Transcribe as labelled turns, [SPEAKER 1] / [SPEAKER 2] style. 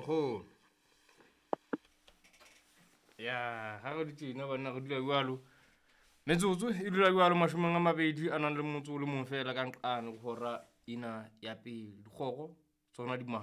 [SPEAKER 1] nkgono. Ya, ha re di tjena banna re dula jwalo. Metsotso e dula jwalo 20 a nang le motso o le mong fela ka nqane hora ena ya pele. Dikgoro tsona di